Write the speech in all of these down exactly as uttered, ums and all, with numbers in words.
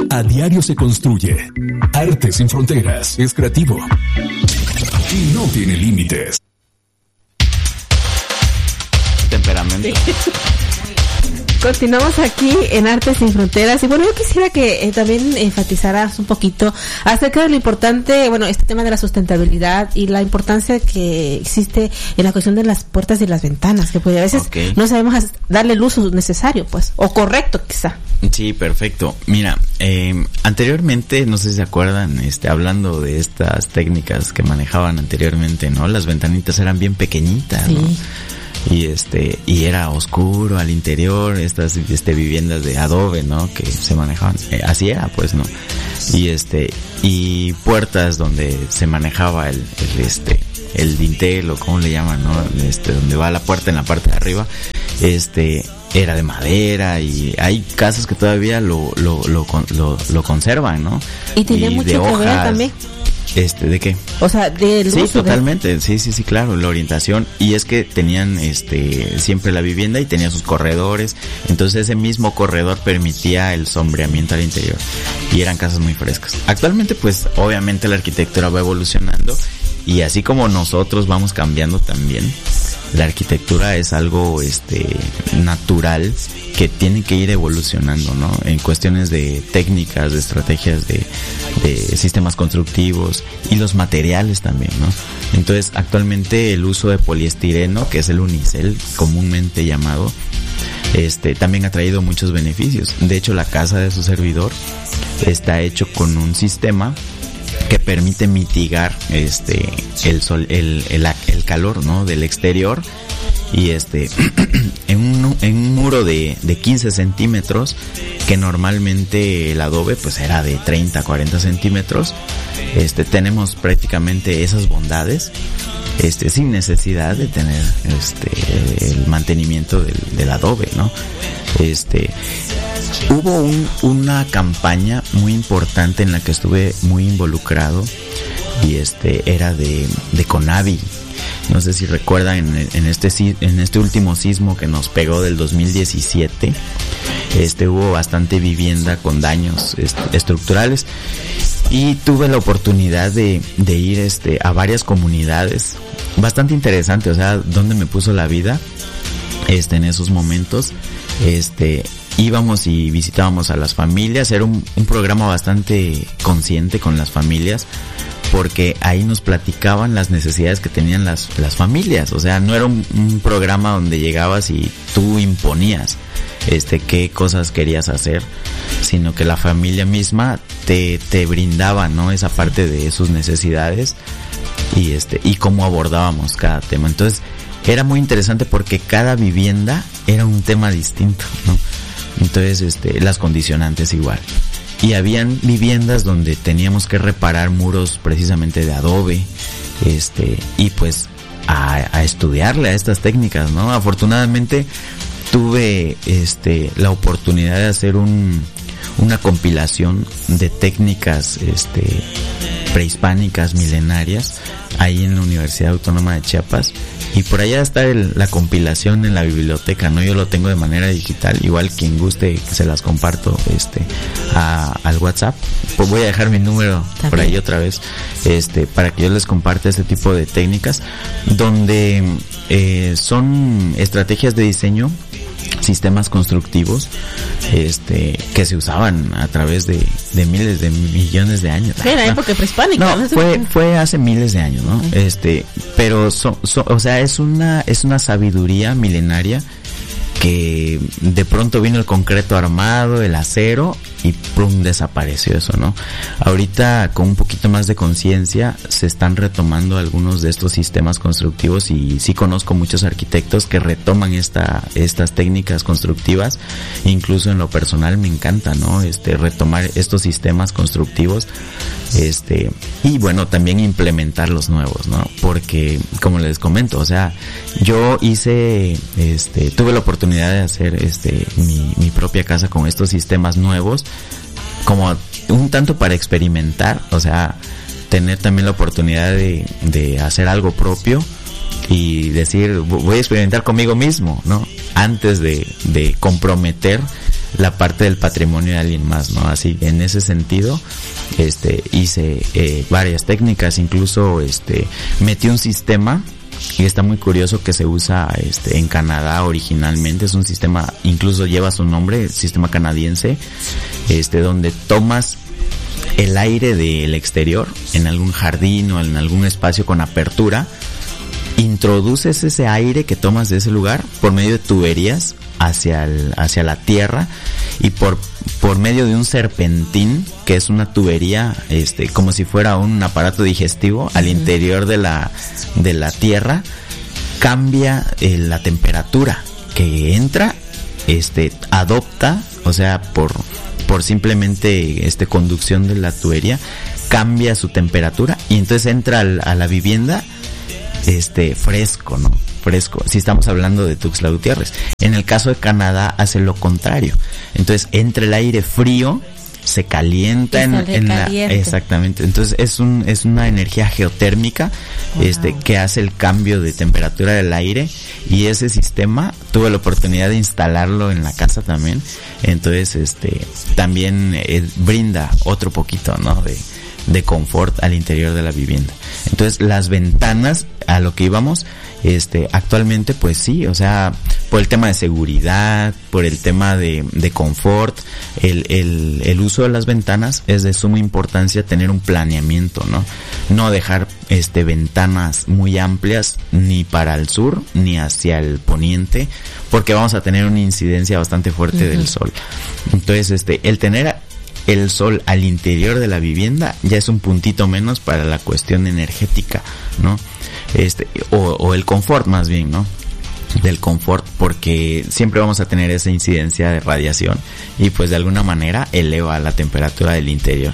A diario se construye. Arte sin fronteras. Es creativo. Y no tiene límites. Temperamento. Sí. Continuamos aquí en Arte Sin Fronteras y bueno, yo quisiera que eh, también enfatizaras un poquito acerca de lo importante, bueno, este tema de la sustentabilidad y la importancia que existe en la cuestión de las puertas y las ventanas, que pues a veces okay. no sabemos darle el uso necesario, pues, o correcto quizá. Sí, perfecto. Mira, eh, anteriormente, no sé si se acuerdan, este, hablando de estas técnicas que manejaban anteriormente, ¿no? Las ventanitas eran bien pequeñitas, sí. ¿no? Y este, y era oscuro al interior, estas, este, viviendas de adobe, ¿no? Que se manejaban, eh, así era, pues, ¿no? Y este, y puertas donde se manejaba el, el este, el dintel, o como le llaman, ¿no? Este, donde va la puerta en la parte de arriba, este, era de madera, y hay casas que todavía lo, lo, lo, lo, lo conservan, ¿no? Y tiene mucho que ver también. Este, ¿de qué? O sea, del sí, uso totalmente, de... sí, sí, sí, claro, la orientación, y es que tenían, este, siempre la vivienda y tenía sus corredores, entonces ese mismo corredor permitía el sombreamiento al interior, y eran casas muy frescas. Actualmente, pues, obviamente la arquitectura va evolucionando, y así como nosotros vamos cambiando también, la arquitectura es algo, este, natural, que tiene que ir evolucionando, ¿no? En cuestiones de técnicas, de estrategias, de, de sistemas constructivos y los materiales también, ¿no? Entonces, actualmente el uso de poliestireno, que es el unicel comúnmente llamado, este, también ha traído muchos beneficios. De hecho, la casa de su servidor está hecho con un sistema que permite mitigar este el sol el el, el calor, ¿no? Del exterior, y este en un en un muro de de quince centímetros, que normalmente el adobe pues era de treinta, cuarenta centímetros, este tenemos prácticamente esas bondades, este sin necesidad de tener este el mantenimiento del, del adobe, ¿no? Este hubo un, una campaña muy importante en la que estuve muy involucrado, y este era de de Conavi. No sé si recuerdan en, en este en este último sismo que nos pegó del dos mil diecisiete, este hubo bastante vivienda con daños est- estructurales, y tuve la oportunidad de de ir este a varias comunidades, bastante interesante, o sea, donde me puso la vida este en esos momentos. Este íbamos y visitábamos a las familias, era un, un programa bastante consciente con las familias, porque ahí nos platicaban las necesidades que tenían las, las familias. O sea, no era un, un programa donde llegabas y tú imponías este qué cosas querías hacer, sino que la familia misma te, te brindaba, ¿no? Esa parte de sus necesidades, y este, y cómo abordábamos cada tema. Entonces, era muy interesante porque cada vivienda era un tema distinto, ¿no? Entonces, este, las condicionantes igual. Y habían viviendas donde teníamos que reparar muros precisamente de adobe, este, y pues a, a estudiarle a estas técnicas, ¿no? Afortunadamente tuve, este, la oportunidad de hacer un, una compilación de técnicas, este, prehispánicas, milenarias, ahí en la Universidad Autónoma de Chiapas, y por allá está el, la compilación en la biblioteca, ¿no? Yo lo tengo de manera digital, igual quien guste se las comparto este a, al WhatsApp. Pues voy a dejar mi número ¿También? por ahí otra vez, este, para que yo les comparta este tipo de técnicas, donde eh, son estrategias de diseño, sistemas constructivos, este, que se usaban a través de, de miles de millones de años. Era ¿no? época prehispánica. No, fue, fue hace miles de años, ¿no? Uh-huh. Este, pero so, so, o sea, es una, es una sabiduría milenaria que de pronto vino el concreto armado, el acero, y plum, desapareció eso, ¿no? Ahorita, con un poquito más de conciencia, se están retomando algunos de estos sistemas constructivos, y sí conozco muchos arquitectos que retoman esta, estas técnicas constructivas. Incluso en lo personal me encanta, ¿no? Este, retomar estos sistemas constructivos, este, y bueno, también implementar los nuevos, ¿no? Porque, como les comento, o sea, yo hice, este, tuve la oportunidad de hacer, este, mi, mi propia casa con estos sistemas nuevos, como un tanto para experimentar, o sea, tener también la oportunidad de, de hacer algo propio y decir, voy a experimentar conmigo mismo, ¿no? Antes de, de comprometer la parte del patrimonio de alguien más, ¿no? Así, en ese sentido, este, hice eh, varias técnicas, incluso, este, metí un sistema, y está muy curioso, que se usa, este, en Canadá originalmente. Es un sistema, incluso lleva su nombre, el sistema canadiense, este, donde tomas el aire del exterior en algún jardín o en algún espacio con apertura, introduces ese aire que tomas de ese lugar por medio de tuberías hacia el, hacia la tierra, y por por medio de un serpentín, que es una tubería, este, como si fuera un aparato digestivo, uh-huh, al interior de la de la tierra, cambia eh, la temperatura que entra, este, adopta, o sea, por por simplemente este conducción de la tubería, cambia su temperatura, y entonces entra al, a la vivienda este fresco, ¿no? Fresco, si estamos hablando de Tuxtla Gutiérrez. En el caso de Canadá hace lo contrario. Entonces entra el aire frío, se calienta en, en la, exactamente. Entonces es un es una energía geotérmica, wow, este, que hace el cambio de temperatura del aire, y ese sistema tuve la oportunidad de instalarlo en la casa también. Entonces este también eh, brinda otro poquito, ¿no? de de confort al interior de la vivienda. Entonces las ventanas, a lo que íbamos, este, actualmente pues sí, o sea, por el tema de seguridad, por el tema de, de confort, el, el, el uso de las ventanas es de suma importancia, tener un planeamiento, ¿no? No dejar este ventanas muy amplias ni para el sur ni hacia el poniente, porque vamos a tener una incidencia bastante fuerte, uh-huh, del sol. Entonces este, el tener el sol al interior de la vivienda ya es un puntito menos para la cuestión energética, ¿no? Este, o, o el confort más bien, ¿no? Del confort, porque siempre vamos a tener esa incidencia de radiación, y pues de alguna manera eleva la temperatura del interior.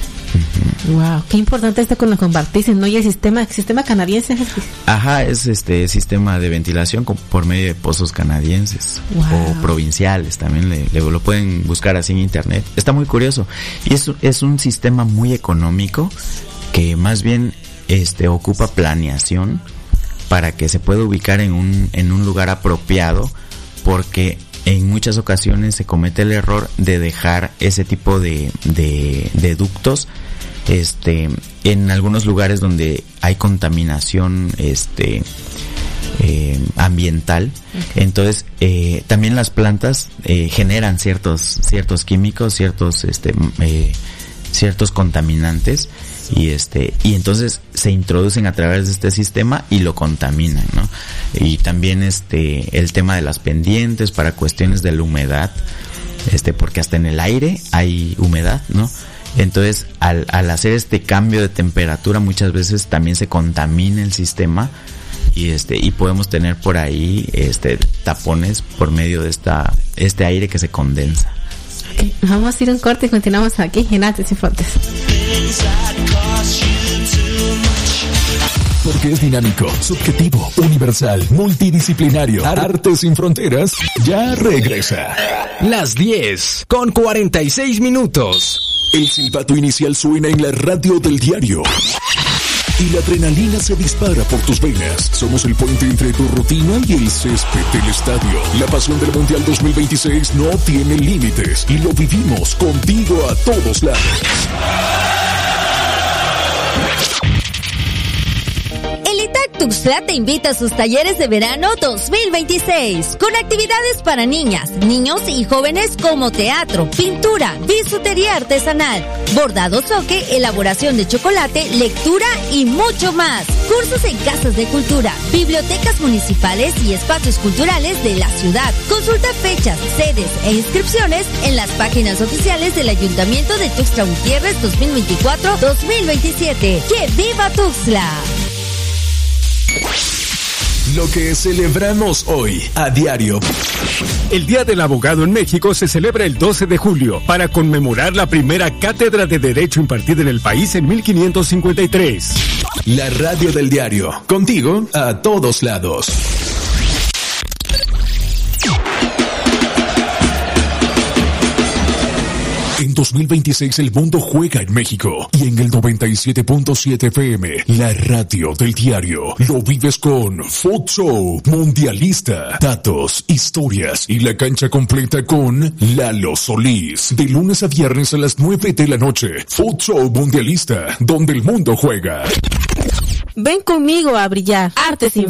Uh-huh. Wow, qué importante esto con lo que compartís, ¿no? Y el sistema, sistema canadiense. Ajá, es este sistema de ventilación con, por medio de pozos canadienses, wow, o provinciales, también le, le, lo pueden buscar así en internet. Está muy curioso, y es, es un sistema muy económico, que más bien este ocupa planeación para que se pueda ubicar en un en un lugar apropiado, porque en muchas ocasiones se comete el error de dejar ese tipo de, de, de ductos este, en algunos lugares donde hay contaminación este, eh, ambiental. Okay. Entonces, eh, también las plantas eh, generan ciertos, ciertos químicos, ciertos, este, eh, ciertos contaminantes, y este y entonces se introducen a través de este sistema y lo contaminan, ¿no? Y también este el tema de las pendientes para cuestiones de la humedad, este porque hasta en el aire hay humedad, ¿no? Entonces al al hacer este cambio de temperatura muchas veces también se contamina el sistema, y este y podemos tener por ahí este tapones por medio de esta este aire que se condensa. Okay, vamos a ir a un corte y continuamos aquí en Artes Sin Fronteras. Porque es dinámico, subjetivo, universal, multidisciplinario. Artes Sin Fronteras ya regresa. Las diez con cuarenta y seis minutos. El silbato inicial suena en la radio del diario. Y la adrenalina se dispara por tus venas. Somos el puente entre tu rutina y el césped del estadio. La pasión del Mundial dos mil veintiséis no tiene límites, y lo vivimos contigo a todos lados. El I T A C Tuxtla te invita a sus talleres de verano dos mil veintiséis, con actividades para niñas, niños y jóvenes como teatro, pintura, bisutería artesanal, bordado soque, elaboración de chocolate, lectura y mucho más. Cursos en casas de cultura, bibliotecas municipales y espacios culturales de la ciudad. Consulta fechas, sedes e inscripciones en las páginas oficiales del Ayuntamiento de Tuxtla Gutiérrez dos mil veinticuatro dos mil veintisiete. ¡Que viva Tuxtla! Lo que celebramos hoy a diario. El Día del Abogado en México se celebra el doce de julio para conmemorar la primera cátedra de Derecho impartida en el país en mil quinientos cincuenta y tres. La radio del diario, contigo a todos lados. En dos mil veintiséis el mundo juega en México y en el noventa y siete punto siete F M, la radio del diario, lo vives con Food Show Mundialista. Datos, historias y la cancha completa con Lalo Solís. De lunes a viernes a las nueve de la noche. Food Show Mundialista, donde el mundo juega. Ven conmigo a brillar. Artes y